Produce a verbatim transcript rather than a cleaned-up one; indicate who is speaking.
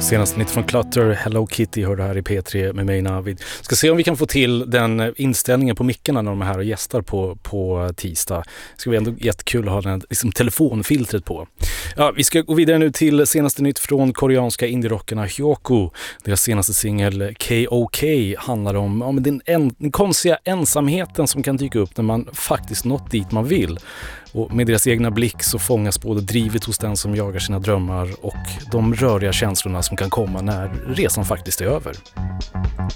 Speaker 1: Senaste nytt från Clutter, Hello Kitty hör det här i P tre med mig Navid. Ska se om vi kan få till den inställningen på mickarna när de är här och gästar på, på tisdag. Det ska bli ändå jättekul att ha den liksom telefonfiltret på. Ja, vi ska gå vidare nu till senaste nytt från koreanska indie-rockarna Hyoko. Deras senaste singel K O K handlar om, om den, en, den konstiga ensamheten som kan dyka upp när man faktiskt nått dit man vill. Och med deras egna blick så fångas både drivet hos den som jagar sina drömmar och de röriga känslorna som kan komma när resan faktiskt är över.